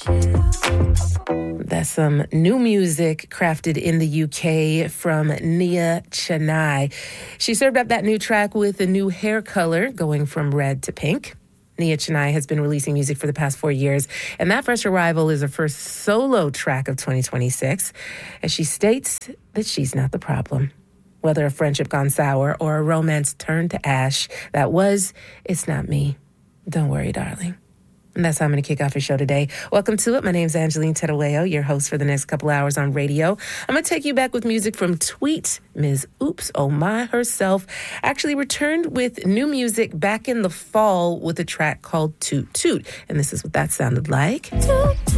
That's some new music crafted in the UK from Nia Chennai. She served up that new track with a new hair color going from red to pink. Nia Chennai has been releasing music for the past 4 years, and that fresh arrival is her first solo track of 2026, as she states that she's not the problem. Whether a friendship gone sour or a romance turned to ash, it's not me. Don't worry, darling. And that's how I'm going to kick off your show today. Welcome to it. My name's Angeline Terueo, your host for the next couple hours on radio. I'm going to take you back with music from Tweet. Ms. Oops Oh My herself actually returned with new music back in the fall with a track called Toot Toot. And this is what that sounded like. Toot, toot.